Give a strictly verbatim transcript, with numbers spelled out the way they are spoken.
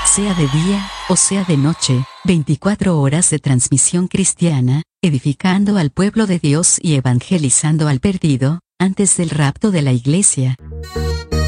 sea de día, o sea de noche, veinticuatro horas de transmisión cristiana, edificando al pueblo de Dios y evangelizando al perdido, antes del rapto de la iglesia.